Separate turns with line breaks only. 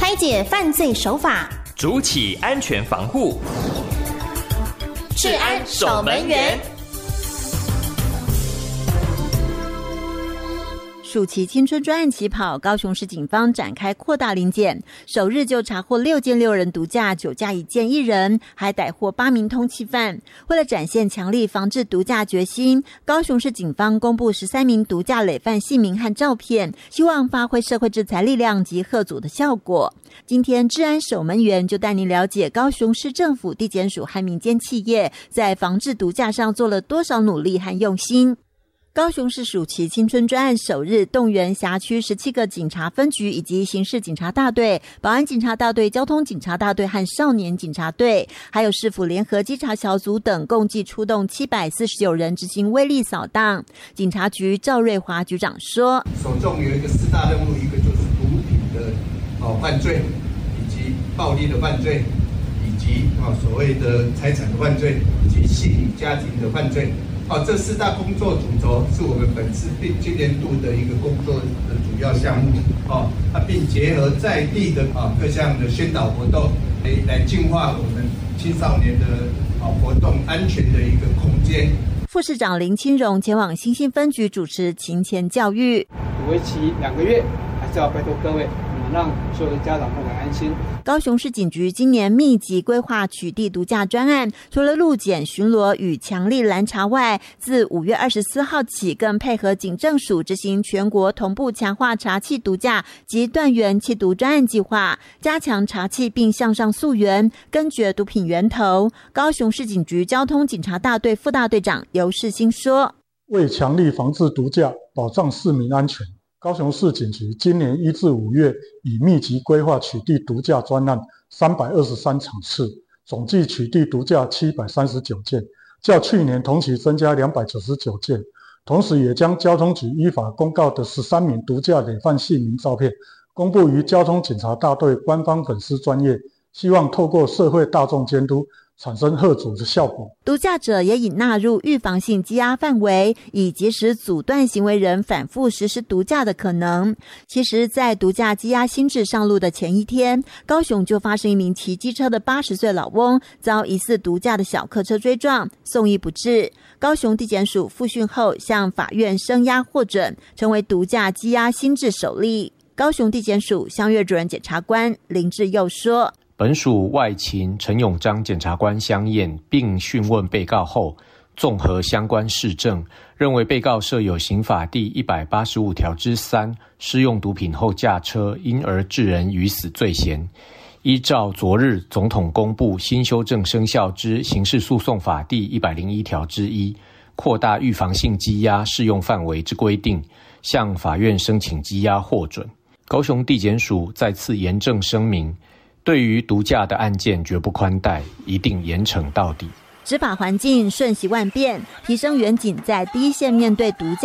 拆解犯罪手法，
筑起安全防护，
治安守门员。
暑期青春专案起跑，高雄市警方展开扩大临检，首日就查获6件6人毒驾，9架1件1人，还逮获8名通缉犯。为了展现强力防治毒驾决心，高雄市警方公布13名毒驾累犯姓名和照片，希望发挥社会制裁力量及吓阻的效果。今天治安守门员就带您了解高雄市政府地检署和民间企业在防治毒驾上做了多少努力和用心。高雄市暑期青春专案首日动员辖区17个警察分局以及刑事警察大队、保安警察大队、交通警察大队和少年警察队，还有市府联合稽查小组等，共计出动749人执行威力扫荡。警察局赵瑞华局长说，
首重有一个4大任务，一个就是毒品的犯罪，以及暴力的犯罪，以及所谓的财产的犯罪，以及性与家庭的犯罪。这4大工作主轴是我们本次今年度的一个工作的主要项目，并结合在地的各项的宣导活动，来净化我们青少年的活动安全的一个空间。
副市长林清荣前往新兴分局主持勤前教育，
为期2个月，还是要拜托各位，让所有的家长都很安心。
高雄市警局今年密集规划取缔毒驾专案，除了路检巡逻与强力拦查外，自5月24号起，更配合警政署执行全国同步强化查缉毒驾及断源缉毒专案计划，加强查缉并向上溯源，根绝毒品源头。高雄市警局交通警察大队副大队长游世兴说，
为强力防治毒驾，保障市民安全，高雄市警局今年1至5月已密集规划取缔毒驾专案323场次，总计取缔毒驾739件，较去年同期增加299件。同时也将交通局依法公告的13名毒驾累犯姓名照片公布于交通警察大队官方粉丝专页，希望透过社会大众监督产生吓阻的效果。
毒驾者也已纳入预防性羁押范围，以及时阻断行为人反复实施毒驾的可能。其实在毒驾羁押新制上路的前一天，高雄就发生一名骑机车的80岁老翁遭疑似毒驾的小客车追撞，送医不治。高雄地检署复讯后向法院声押获准，成为毒驾羁押新制首例。高雄地检署襄岳主任检察官林志佑说，
本署外勤陈永章检察官相验并讯问被告后，综合相关事证，认为被告设有刑法第185条之3施用毒品后驾车因而致人于死罪嫌，依照昨日总统公布新修正生效之刑事诉讼法第101条之1扩大预防性羁押适用范围之规定，向法院申请羁押获准。高雄地检署再次严正声明，对于毒驾的案件绝不宽待，一定严惩到底。
执法环境瞬息万变，提升员警在第一线面对毒驾